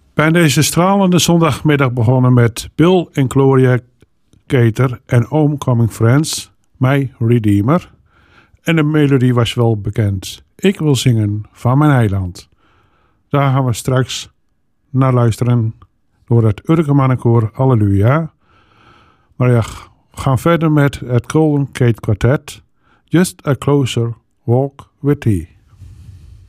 Bij deze stralende zondagmiddag begonnen met Bill en Gloria Gator en Homecoming Friends, My Redeemer. En de melodie was wel bekend. Ik wil zingen van mijn eiland. Daar gaan we straks naar luisteren door het Urkemannenkoor Halleluja. Maar ja, we gaan verder met het Golden Gate Quartet. Just a Closer Walk with Thee.